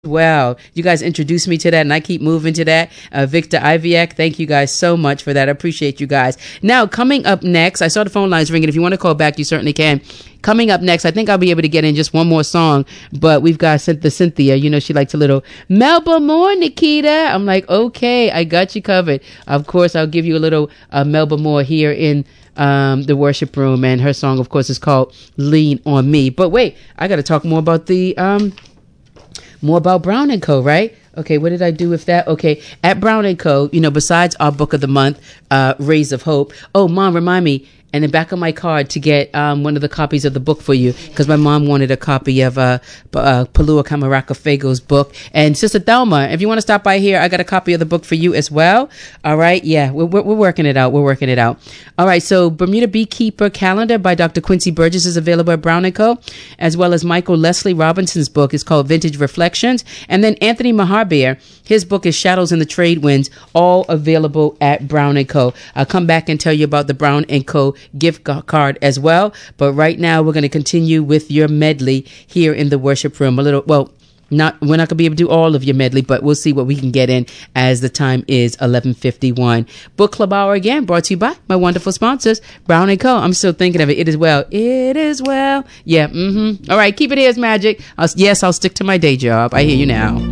Well, you guys introduced me to that, and I keep moving to that. Victor Iviak, thank you guys so much for that. I appreciate you guys. Now, coming up next, I saw the phone lines ringing. If you want to call back, you certainly can. Coming up next, I think I'll be able to get in just one more song, but we've got the Cynthia. You know, she likes a little Melba Moore, Nikita. I'm like, okay, I got you covered. Of course, I'll give you a little Melba Moore here in the worship room, and her song, of course, is called Lean on Me. But wait, I got to talk more about more about Brown & Co., right? Okay, what did I do with that? Okay, at Brown & Co., you know, besides our book of the month, Rays of Hope. Oh, Mom, remind me, and the back of my card to get one of the copies of the book for you, because my mom wanted a copy of Palua Kamaraka Fago's book. And Sister Thelma, if you want to stop by here, I got a copy of the book for you as well. All right, yeah, we're working it out. We're working it out. All right, so Bermuda Beekeeper Calendar by Dr. Quincy Burgess is available at Brown & Co., as well as Michael Leslie Robinson's book is called Vintage Reflections. And then Anthony Maharbeer, his book is Shadows in the Trade Winds, all available at Brown & Co. I'll come back and tell you about the Brown & Co. gift card as well. But right now, we're going to continue with your medley here in the worship room. We're not going to be able to do all of your medley, but we'll see what we can get in as the time is 11:51. Book Club Hour again, brought to you by my wonderful sponsors, Brown & Co. I'm still thinking of it. It is well. It is well. Yeah. All right. Keep it here, Magic. I'll stick to my day job. I hear you now.